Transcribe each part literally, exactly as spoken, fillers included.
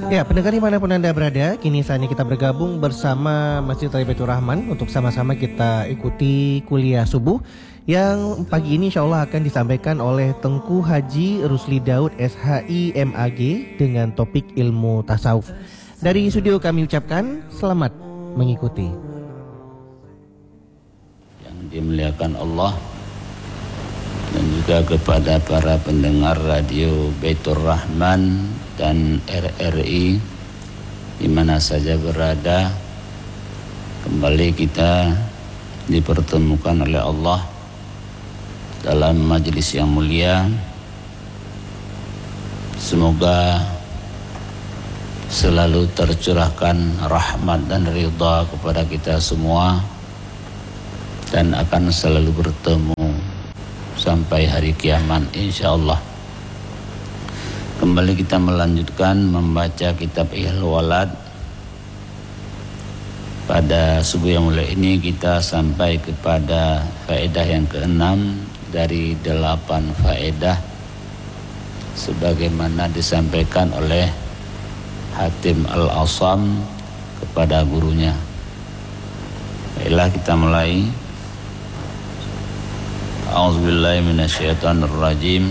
Ya, pendengar dimanapun Anda berada, kini saatnya kita bergabung bersama Masjid Baitur Rahman untuk sama-sama kita ikuti kuliah subuh yang pagi ini insya Allah akan disampaikan oleh Tengku Haji Rusli Daud S H I M A G dengan topik ilmu tasawuf. Dari studio kami ucapkan selamat mengikuti. Yang dimuliakan Allah dan juga kepada para pendengar radio Baitur Rahman dan R R I di mana saja berada, kembali kita dipertemukan oleh Allah dalam majelis yang mulia. Semoga selalu tercurahkan rahmat dan ridha kepada kita semua dan akan selalu bertemu sampai hari kiamat insyaallah. Kembali kita melanjutkan membaca kitab Ihya'ul Walad. Pada subuh yang mulia ini kita sampai kepada faedah yang keenam dari delapan faedah sebagaimana disampaikan oleh Hatim Al-Asam kepada gurunya. Baiklah, kita mulai. A'udzubillahi minasyaitonirrajim.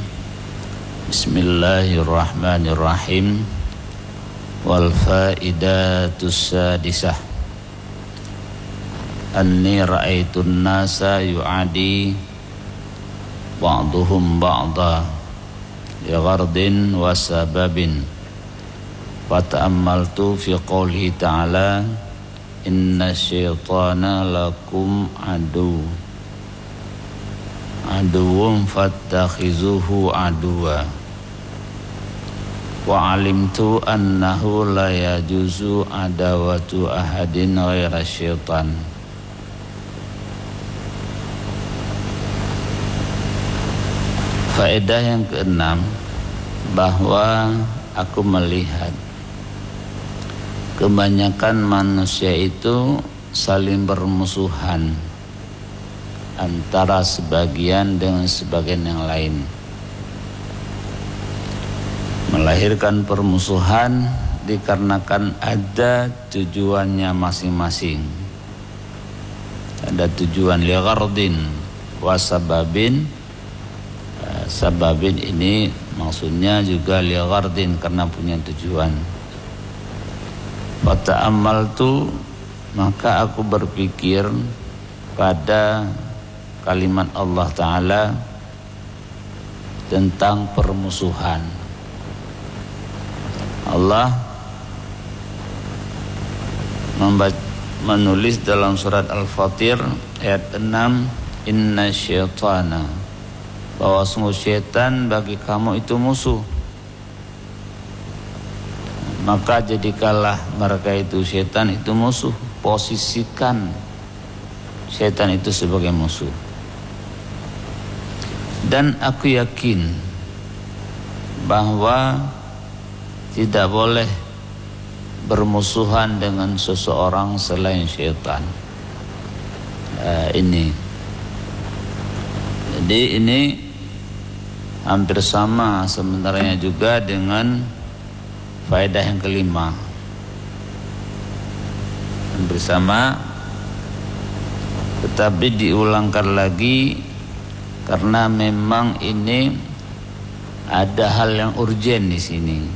Bismillahirrahmanirrahim. Wal faidatus sadisah. Anni ra'aitun nasa yu'adi ba'duhum ba'da li ghardin wa sababin. Fata'ammaltu fi qawlihi ta'ala inna syaitana lakum adu aduwum fattakhizuhu aduwa wa alimtu annahu la yajuzu adawatu ahadin ghaira syaitan. Faedah yang keenam, bahwa aku melihat kebanyakan manusia itu saling bermusuhan antara sebagian dengan sebagian yang lain, melahirkan permusuhan dikarenakan ada tujuannya masing-masing. Ada tujuan li ghardin wa sababin. Sababin ini maksudnya juga li ghardin karena punya tujuan. Wa ta'ammaltu, maka aku berpikir pada kalimat Allah Ta'ala tentang permusuhan. Allah menulis dalam surat Al-Fatir ayat enam, inna syaitana, bahwa sungguh syaitan bagi kamu itu musuh. Maka jadikanlah mereka itu syaitan itu musuh, posisikan syaitan itu sebagai musuh. Dan aku yakin bahwa tidak boleh bermusuhan dengan seseorang selain syaitan. Uh, ini Jadi ini hampir sama sebenarnya juga dengan faedah yang kelima. Hampir sama, tetapi diulangkan lagi karena memang ini ada hal yang urgen di sini.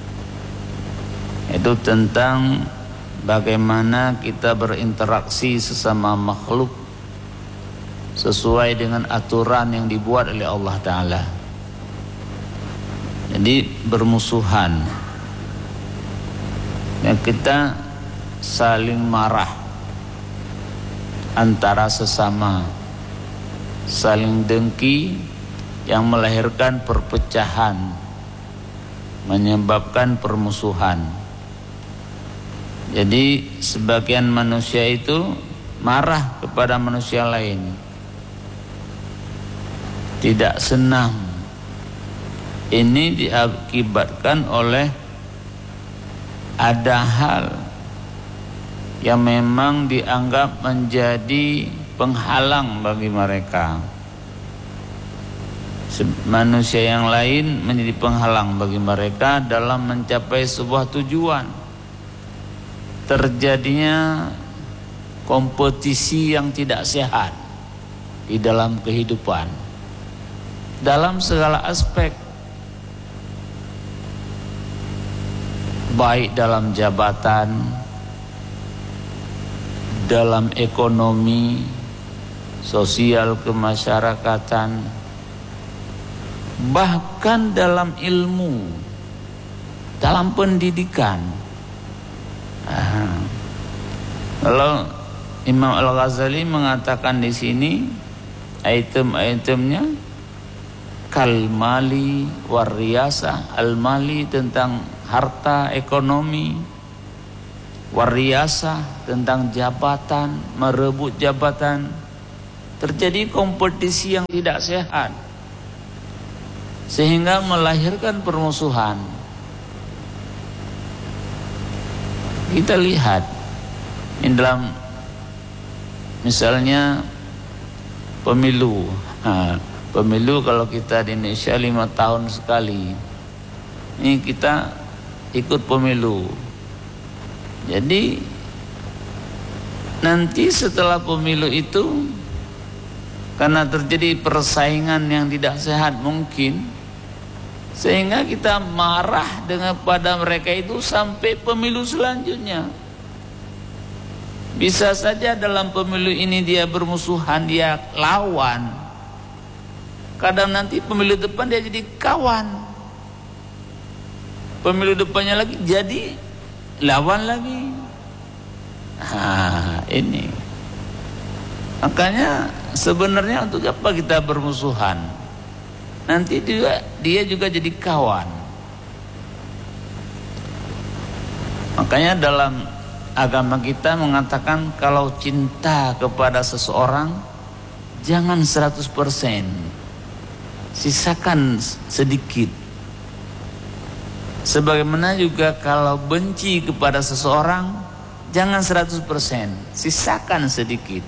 Itu tentang bagaimana kita berinteraksi sesama makhluk sesuai dengan aturan yang dibuat oleh Allah Ta'ala. Jadi bermusuhan, ya, kita saling marah antara sesama, saling dengki yang melahirkan perpecahan, menyebabkan permusuhan. Jadi sebagian manusia itu marah kepada manusia lain, tidak senang. Ini diakibatkan oleh ada hal yang memang dianggap menjadi penghalang bagi mereka, manusia yang lain menjadi penghalang bagi mereka dalam mencapai sebuah tujuan. Terjadinya kompetisi yang tidak sehat di dalam kehidupan, dalam segala aspek, baik dalam jabatan, dalam ekonomi, sosial kemasyarakatan, bahkan dalam ilmu, dalam pendidikan. Nah, kalau Imam Al-Ghazali mengatakan di sini item-itemnya kal-mali war-riyasah, al-mali tentang harta ekonomi, war-riyasah tentang jabatan, merebut jabatan. Terjadi kompetisi yang tidak sehat sehingga melahirkan permusuhan. Kita lihat in dalam misalnya pemilu. Nah, pemilu kalau kita di Indonesia lima tahun sekali. Ini kita ikut pemilu. Jadi nanti setelah pemilu itu, karena terjadi persaingan yang tidak sehat mungkin, sehingga kita marah dengan pada mereka itu sampai pemilu selanjutnya. Bisa saja dalam pemilu ini dia bermusuhan, dia lawan. Kadang nanti pemilu depan dia jadi kawan. Pemilu depannya lagi jadi lawan lagi. Nah, ini. Makanya sebenarnya untuk apa kita bermusuhan? Nanti dia, dia juga jadi kawan. Makanya dalam agama kita mengatakan kalau cinta kepada seseorang jangan seratus persen, sisakan sedikit. Sebagaimana juga kalau benci kepada seseorang jangan seratus persen, sisakan sedikit.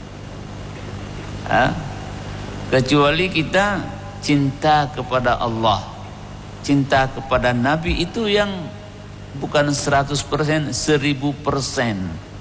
Ha? Kecuali kita cinta kepada Allah, cinta kepada Nabi itu yang bukan seratus persen, seribu persen.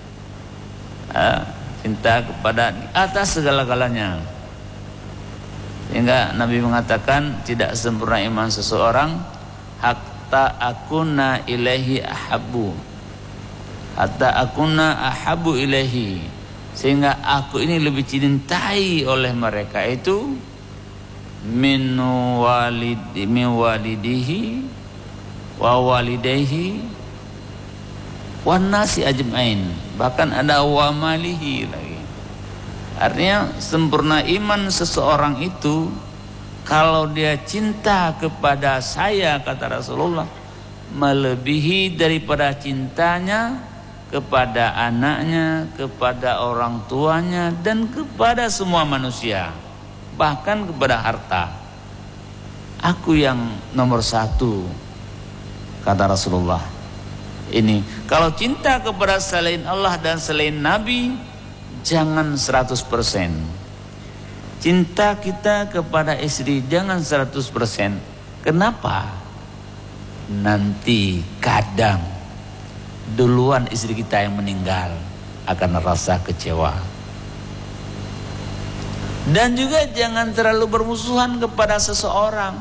Cinta kepada di atas segala-galanya. Sehingga Nabi mengatakan tidak sempurna iman seseorang hatta akuna ilaihi ahabbu, hatta akuna ahabbu ilaihi, sehingga aku ini lebih dicintai oleh mereka itu min walidi min walidihi wa walidayhi wan nasi ajmain, bahkan ada wa malihi lagi. Artinya sempurna iman seseorang itu kalau dia cinta kepada saya, kata Rasulullah, melebihi daripada cintanya kepada anaknya, kepada orang tuanya, dan kepada semua manusia, bahkan kepada harta. Aku yang nomor satu, kata Rasulullah. Ini kalau cinta kepada selain Allah dan selain Nabi jangan seratus persen. Cinta kita kepada istri jangan seratus persen. Kenapa? Nanti kadang duluan istri kita yang meninggal akan rasa kecewa. Dan juga jangan terlalu bermusuhan kepada seseorang.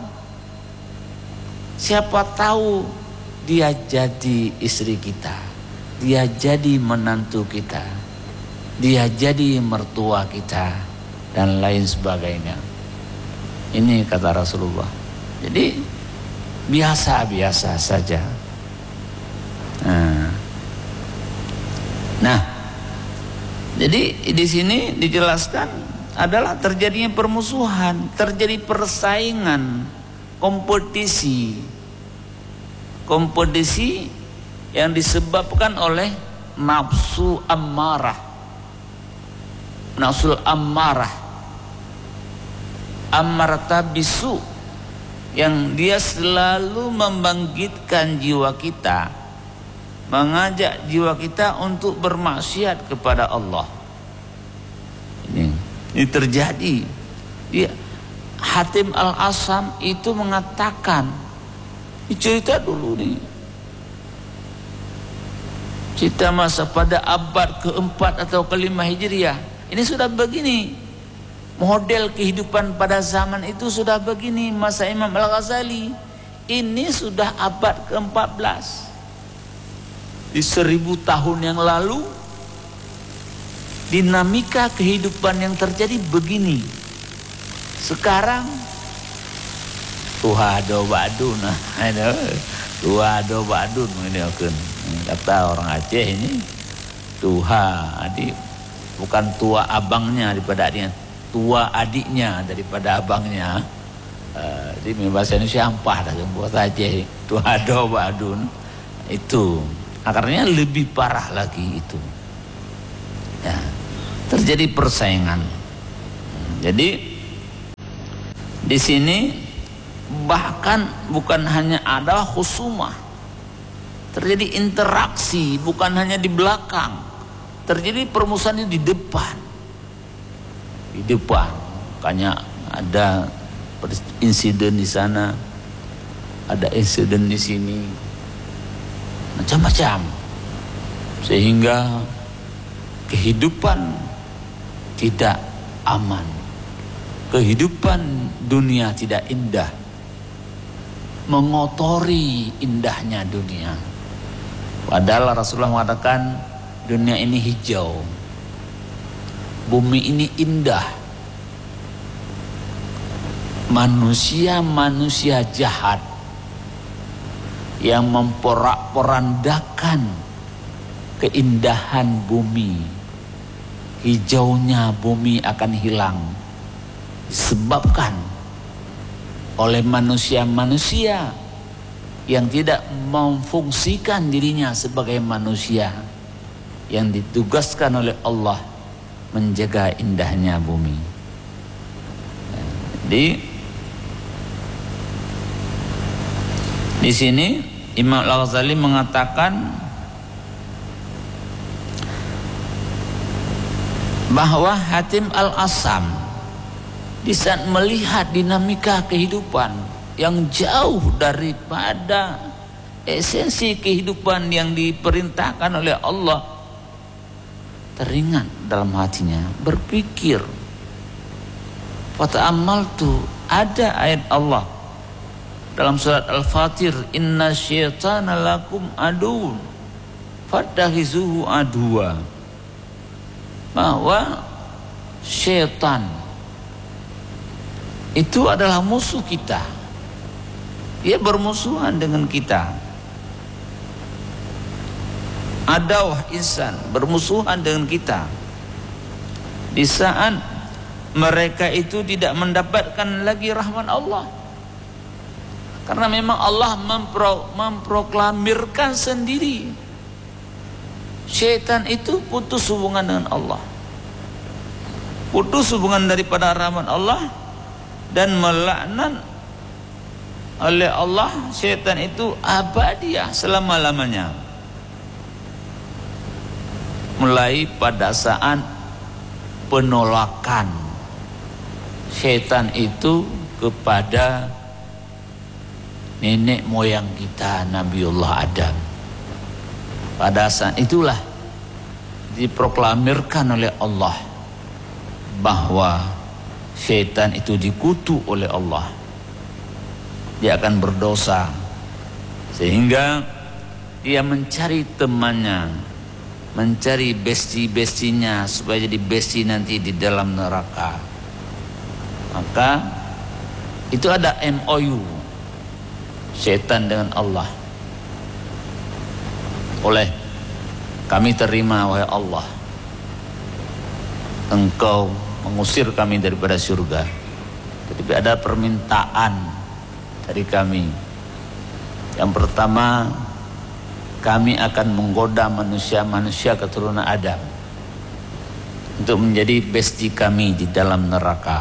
Siapa tahu dia jadi istri kita, dia jadi menantu kita, dia jadi mertua kita, dan lain sebagainya. Ini kata Rasulullah. Jadi biasa-biasa saja. Nah, nah jadi di sini dijelaskan adalah terjadinya permusuhan, terjadi persaingan, kompetisi. Kompetisi yang disebabkan oleh nafsu ammarah. Nafsu ammarah. Ammarata bisu, yang dia selalu membangkitkan jiwa kita, mengajak jiwa kita untuk bermaksiat kepada Allah. Ini, ini terjadi. Dia Hatim Al-Asam itu mengatakan, cerita dulu nih, cerita masa pada abad keempat atau kelima Hijriah. Ini sudah begini, model kehidupan pada zaman itu sudah begini. Masa Imam Al-Ghazali ini sudah abad keempat belas. Di seribu tahun yang lalu dinamika kehidupan yang terjadi begini. Sekarang tuha do badun, tuha do badun ini akan kata orang Aceh ini. Tuha adik, bukan tua abangnya daripada adiknya, tua adiknya daripada abangnya. Uh, di bahasa Indonesia ampah dah buat Aceh. Tuha do badun itu akarnya lebih parah lagi itu. Ya, terjadi persaingan. Jadi di sini bahkan bukan hanya ada khusumah, terjadi interaksi, bukan hanya di belakang, terjadi permusuhan di depan. Di depan, makanya ada insiden di sana, ada insiden di sini, macam-macam, sehingga kehidupan tidak aman, kehidupan dunia tidak indah, mengotori indahnya dunia. Padahal Rasulullah mengatakan dunia ini hijau, bumi ini indah. Manusia-manusia jahat yang memporak-porandakan keindahan bumi, hijaunya bumi akan hilang disebabkan oleh manusia-manusia yang tidak memfungsikan dirinya sebagai manusia yang ditugaskan oleh Allah menjaga indahnya bumi. Jadi di sini Imam Al-Ghazali mengatakan bahwa Hatim Al-Asam di saat melihat dinamika kehidupan yang jauh daripada esensi kehidupan yang diperintahkan oleh Allah, teringat dalam hatinya, berpikir, fata'amaltu, ada ayat Allah dalam surat Al-Fatir, inna syaitana lakum aduun fattahizuhu aduwa, bahwa syaitan itu adalah musuh kita, dia bermusuhan dengan kita. Adawah insan, bermusuhan dengan kita di saat mereka itu tidak mendapatkan lagi rahmat Allah. Karena memang Allah mempro, memproklamirkan sendiri, syaitan itu putus hubungan dengan Allah, putus hubungan daripada rahmat Allah, dan melaknat oleh Allah. Syaitan itu abadiah selama-lamanya, mulai pada saat penolakan syaitan itu kepada nenek moyang kita, Nabiullah Adam. Pada saat itulah diproklamirkan oleh Allah bahwa syaitan itu dikutuk oleh Allah, dia akan berdosa, sehingga dia mencari temannya, mencari besti-bestinya supaya jadi besti nanti di dalam neraka. Maka itu ada M O U syaitan dengan Allah. Oleh kami terima, wahai Allah, Engkau mengusir kami daripada surga, tetapi ada permintaan dari kami. Yang pertama, kami akan menggoda manusia-manusia keturunan Adam untuk menjadi besti kami di dalam neraka.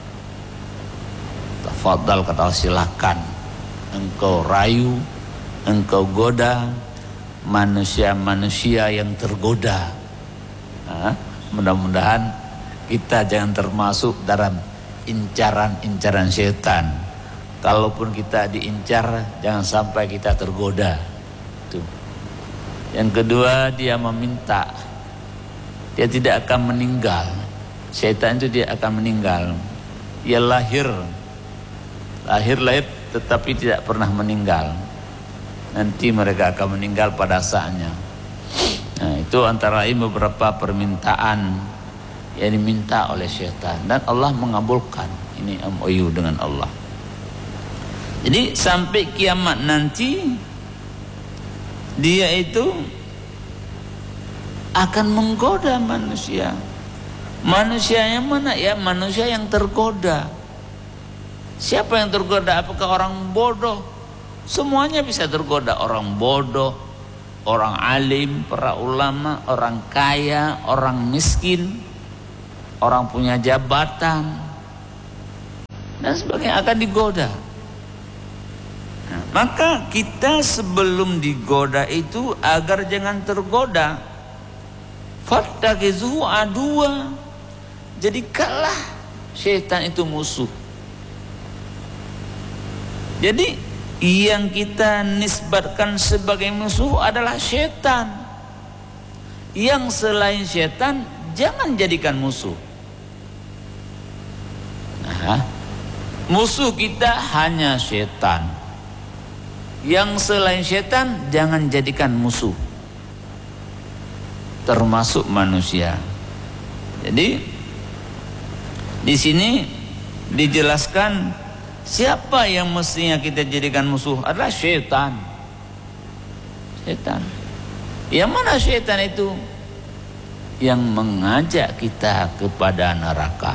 Tafadhal, kata silakan engkau rayu, engkau goda manusia-manusia yang tergoda. Nah, mudah-mudahan kita jangan termasuk dalam incaran-incaran setan. Kalaupun kita diincar, jangan sampai kita tergoda. Tuh. Yang kedua, dia meminta. Dia tidak akan meninggal. Setan itu dia akan meninggal. Dia lahir, lahir-lahir tetapi tidak pernah meninggal. Nanti mereka akan meninggal pada saatnya. Nah, itu antara lain beberapa permintaan yang diminta oleh setan, dan Allah mengabulkan. Ini M O U dengan Allah. Jadi sampai kiamat nanti dia itu akan menggoda manusia. Manusia yang mana? Ya manusia yang tergoda. Siapa yang tergoda? Apakah orang bodoh? Semuanya bisa tergoda. Orang bodoh, orang alim, para ulama, orang kaya, orang miskin, orang punya jabatan, dan sebagainya akan digoda. Nah, maka kita sebelum digoda itu agar jangan tergoda, fattakizuhu adua, jadikanlah syaitan itu musuh. Jadi yang kita nisbatkan sebagai musuh adalah syaitan. Yang selain syaitan jangan jadikan musuh. Nah, musuh kita hanya syaitan. Yang selain syaitan jangan jadikan musuh, termasuk manusia. Jadi di sini dijelaskan siapa yang mestinya kita jadikan musuh adalah syaitan. Syaitan. Yang mana syaitan itu? Yang mengajak kita kepada neraka.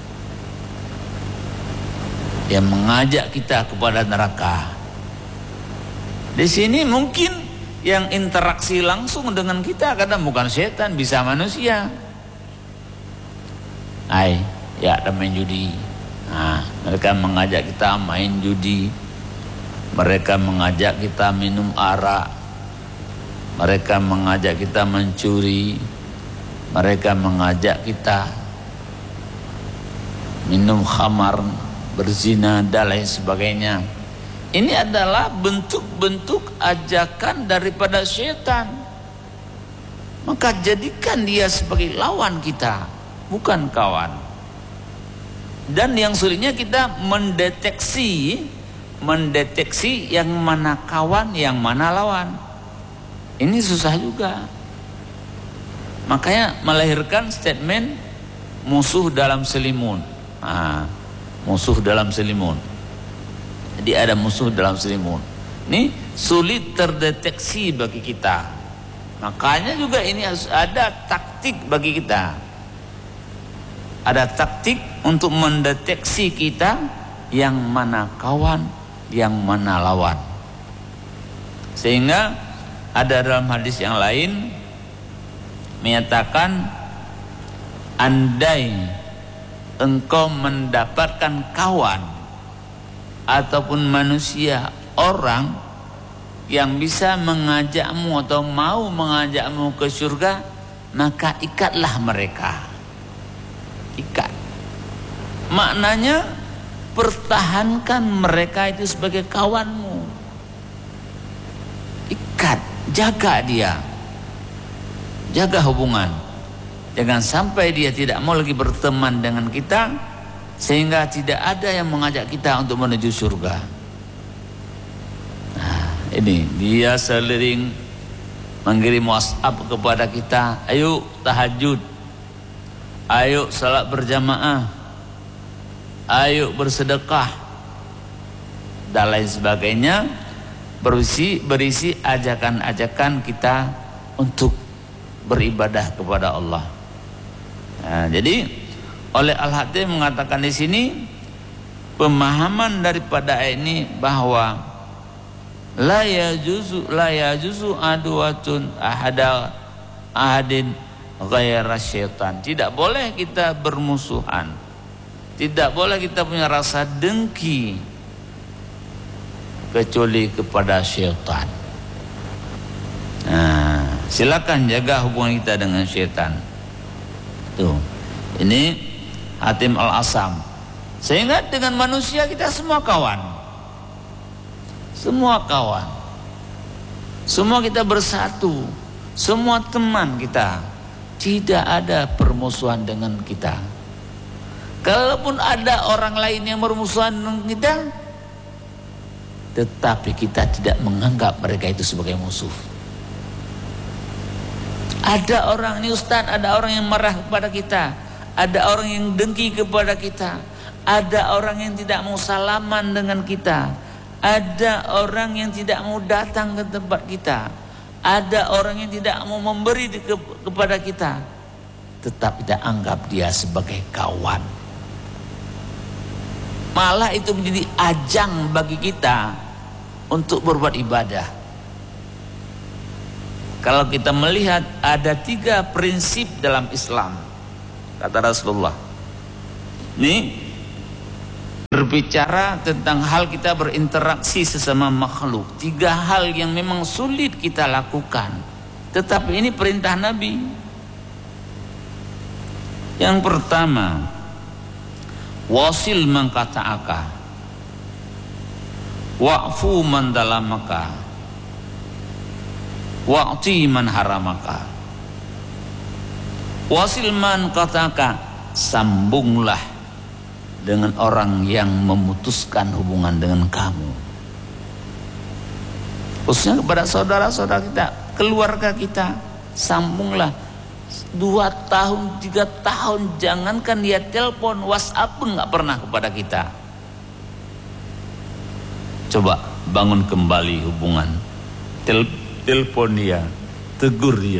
Yang mengajak kita kepada neraka. Di sini mungkin yang interaksi langsung dengan kita kadang bukan setan, bisa manusia. Hai, ya ada main judi. Nah, mereka mengajak kita main judi. Mereka mengajak kita minum arak. Mereka mengajak kita mencuri. Mereka mengajak kita minum khamar, berzina dan lain sebagainya. Ini adalah bentuk-bentuk ajakan daripada syaitan. Maka jadikan dia sebagai lawan kita, bukan kawan. Dan yang sulitnya kita mendeteksi mendeteksi yang mana kawan, yang mana lawan. Ini susah juga. Makanya melahirkan statement musuh dalam selimun. Nah, musuh dalam selimun. Jadi ada musuh dalam selimun. Ini sulit terdeteksi bagi kita. Makanya juga ini harus ada taktik bagi kita. Ada taktik untuk mendeteksi kita yang mana kawan, yang mana lawan. Sehingga ada dalam hadis yang lain menyatakan, andai engkau mendapatkan kawan ataupun manusia, orang yang bisa mengajakmu atau mau mengajakmu ke surga, maka ikatlah mereka. Ikat. Maknanya pertahankan mereka itu sebagai kawanmu. Ikat, jaga dia. Jaga hubungan. Jangan sampai dia tidak mau lagi berteman dengan kita, sehingga tidak ada yang mengajak kita untuk menuju surga. Nah, ini dia sering mengirim WhatsApp kepada kita, ayo tahajud, ayo salat berjamaah, ayo bersedekah, dan lain sebagainya, berisi berisi ajakan-ajakan kita untuk beribadah kepada Allah. Nah, jadi oleh Al-Hatib mengatakan di sini pemahaman daripada ayat ini bahwa la yajuzu la yajuzu aduwatun ahada ahadin ghaira syaitan. Tidak boleh kita bermusuhan. Tidak boleh kita punya rasa dengki kecuali kepada syaitan. Nah, silakan jaga hubungan kita dengan syaitan. Tuh. Ini Hatim Al-Asam Sehingga dengan manusia kita semua kawan. Semua kawan. Semua kita bersatu. Semua teman kita. Tidak ada permusuhan dengan kita. Kalaupun ada orang lain yang bermusuhan dengan kita, tetapi kita tidak menganggap mereka itu sebagai musuh. Ada orang, ini Ustaz, ada orang yang marah kepada kita. Ada orang yang dengki kepada kita. Ada orang yang tidak mau salaman dengan kita. Ada orang yang tidak mau datang ke tempat kita. Ada orang yang tidak mau memberi ke, kepada kita. Tetap kita anggap dia sebagai kawan. Malah itu menjadi ajang bagi kita untuk berbuat ibadah. Kalau kita melihat ada tiga prinsip dalam Islam, kata Rasulullah. Ini berbicara tentang hal kita berinteraksi sesama makhluk. Tiga hal yang memang sulit kita lakukan, tetapi ini perintah Nabi. Yang pertama, wasil man qata'aka, wa'fu man dalamaka, wa'ti man haramaka. Wasil man qata'aka, sambunglah dengan orang yang memutuskan hubungan dengan kamu, khususnya kepada saudara-saudara kita, keluarga kita. Sambunglah. Dua tahun, tiga tahun, jangankan dia telepon, WhatsApp pun nggak pernah kepada kita. Coba bangun kembali hubungan. Tel telepon dia, tegur dia.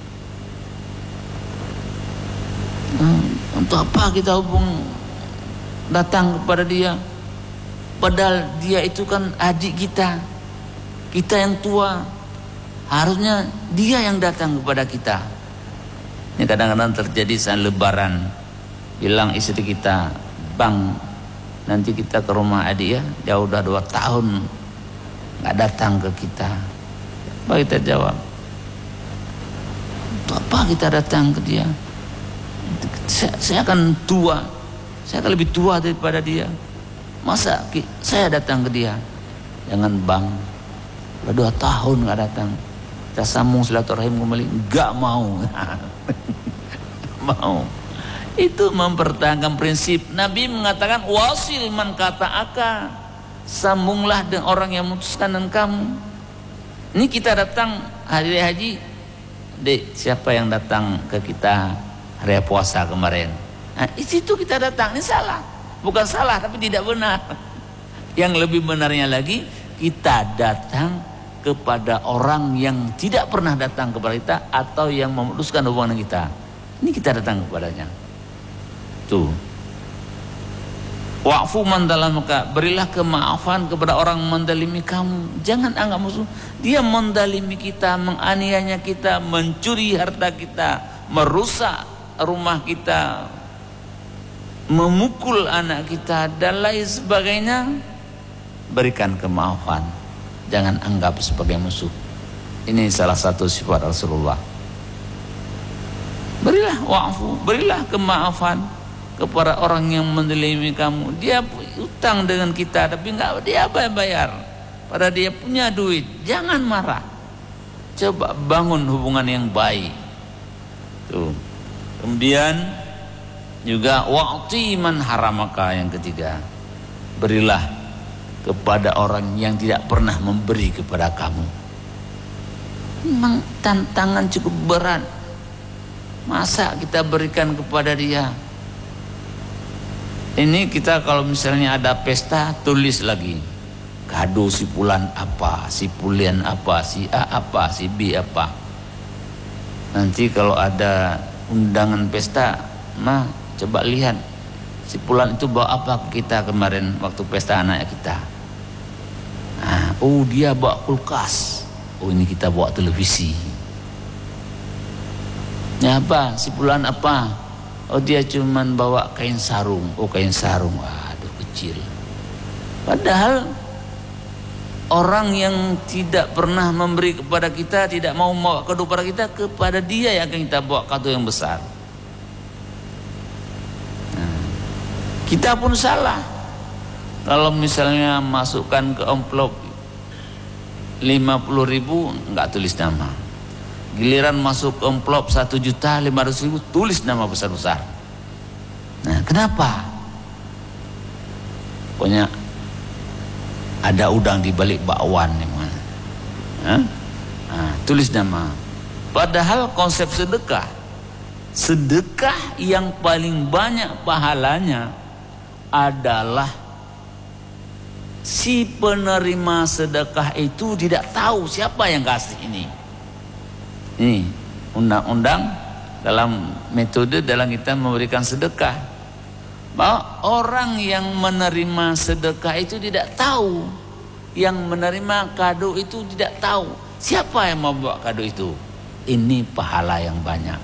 Hmm, untuk apa kita hubung datang kepada dia? Padahal dia itu kan adik kita, kita yang tua. Harusnya dia yang datang kepada kita. Ini kadang-kadang terjadi saat lebaran, bilang istri kita, bang, nanti kita ke rumah adik ya, dia udah dua tahun nggak datang ke kita. Apa kita jawab? Untuk apa kita datang ke dia? Saya, saya akan tua, saya akan lebih tua daripada dia. Masa saya datang ke dia? Jangan bang, udah dua tahun nggak datang. Kita sambung silaturahim kembali, nggak mau. Mau. Itu mempertahankan prinsip. Nabi mengatakan wasil man qata'aka, sambunglah dengan orang yang memutuskan dengan kamu. Ini kita datang hari haji, dek, siapa yang datang ke kita hari puasa kemarin? Nah, itu kita datang. Ini salah, bukan salah tapi tidak benar. Yang lebih benarnya lagi, kita datang kepada orang yang tidak pernah datang kepada kita atau yang memutuskan hubungan kita. Ini kita datang kepadanya. Tuh. Wa'fu man dalamaka, berilah kemaafan kepada orang mendalimi kamu. Jangan anggap musuh. Dia mendalimi kita, menganiayanya kita, mencuri harta kita, merusak rumah kita, memukul anak kita dan lain sebagainya. Berikan kemaafan. Jangan anggap sebagai musuh. Ini salah satu sifat Rasulullah. Berilah wa'fu, berilah kemaafan kepada orang yang mendalimi kamu. Dia utang dengan kita tapi enggak dia bayar. Pada dia punya duit, jangan marah. Coba bangun hubungan yang baik. Tuh. Kemudian juga wa'ti man haramaka, yang ketiga. Berilah kepada orang yang tidak pernah memberi kepada kamu. Memang tantangan cukup berat. Masa kita berikan kepada dia? Ini kita kalau misalnya ada pesta, tulis lagi kado si Fulan apa, si Pulian apa, si A apa, si B apa. Nanti kalau ada undangan pesta, mah coba lihat si Fulan itu bawa apa ke kita kemarin waktu pesta anak kita. Nah, oh dia bawa kulkas, oh ini kita bawa televisi. Ya apa, si Fulan apa? Oh dia cuman bawa kain sarung. Oh kain sarung, aduh kecil. Padahal orang yang tidak pernah memberi kepada kita, tidak mau membawa kado kepada kita, kepada dia yang akan kita bawa kado yang besar. Nah, Kita pun salah. Kalau misalnya masukkan ke amplop lima puluh ribu nggak tulis nama. Giliran masuk ke amplop satu juta lima ratus ribu tulis nama besar-besar. Nah, kenapa? Pokoknya ada udang di balik bakwan, nah, tulis nama. Padahal konsep sedekah, sedekah yang paling banyak pahalanya adalah si penerima sedekah itu tidak tahu siapa yang kasih ini. Ini undang-undang dalam metode dalam kita memberikan sedekah, bahwa orang yang menerima sedekah itu tidak tahu, yang menerima kado itu tidak tahu siapa yang membawa kado itu. Ini pahala yang banyak.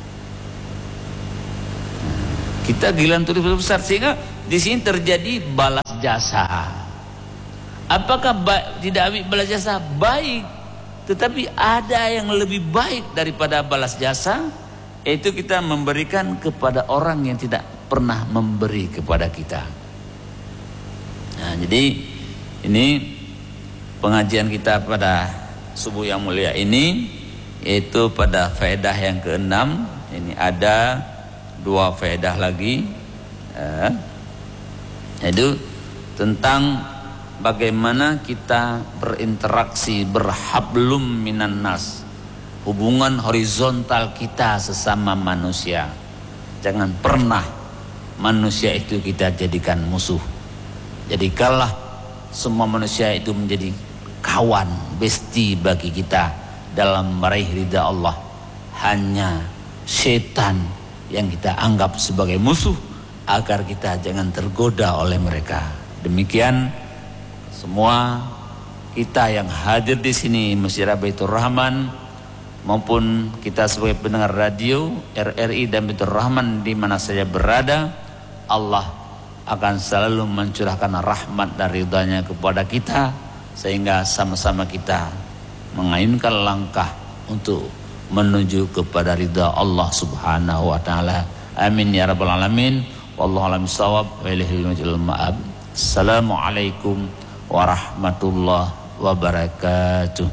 Kita giliran tulis besar sehingga di sini terjadi balas jasa. Apakah ba- tidak ambil balas jasa? Baik, tetapi ada yang lebih baik daripada balas jasa, yaitu kita memberikan kepada orang yang tidak pernah memberi kepada kita. Nah, jadi ini pengajian kita pada subuh yang mulia ini, yaitu pada faedah yang keenam. Ini ada dua faedah lagi, eh, yaitu tentang bagaimana kita berinteraksi, berhablum minan nas, hubungan horizontal kita sesama manusia. Jangan pernah manusia itu kita jadikan musuh. Jadikanlah semua manusia itu menjadi kawan, besti bagi kita dalam meraih ridha Allah. Hanya setan yang kita anggap sebagai musuh agar kita jangan tergoda oleh mereka. Demikian semua kita yang hadir di sini, Masjid Baitur Rahman, maupun kita sebagai pendengar radio R R I dan Baitur Rahman di mana saja berada, Allah akan selalu mencurahkan rahmat dan ridhanya kepada kita, sehingga sama-sama kita mengayunkan langkah untuk menuju kepada ridha Allah Subhanahu wa taala. Amin ya rabbal alamin. Wallahu a'lam bishawab wa ilaihi ma'ab. Assalamualaikum warahmatullahi wabarakatuh.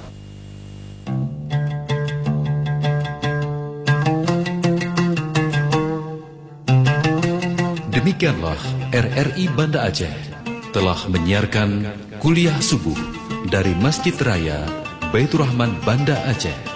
Demikianlah R R I Banda Aceh telah menyiarkan kuliah subuh dari Masjid Raya Baitur Rahman Banda Aceh.